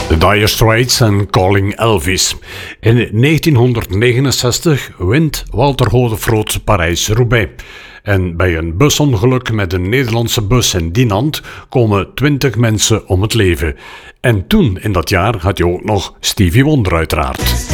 The Dire Straits en Calling Elvis. In 1969 wint Walter Godefroot Parijs-Roubaix. En bij een busongeluk met een Nederlandse bus in Dinant komen 20 mensen om het leven. En toen, in dat jaar, had je ook nog Stevie Wonder uiteraard.